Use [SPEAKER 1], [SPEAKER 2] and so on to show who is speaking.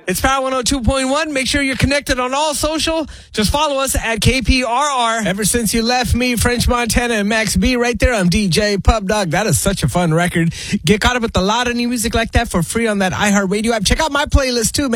[SPEAKER 1] It's Power 102.1. Make sure you're connected on all social. Just follow us at KPRR.
[SPEAKER 2] Ever Since You Left Me, French Montana and Max B right there. I'm DJ Pub Dog. That is such a fun record. Get caught up with a lot of new music like that for free on that iHeartRadio app. Check out my playlist too, man.